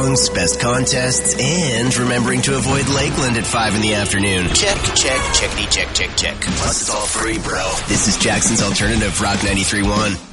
best contests, and remembering to avoid Lakeland at 5 in the afternoon. Check, checkity, check. Plus, it's all free, bro. This is Jackson's Alternative Rock 93.1.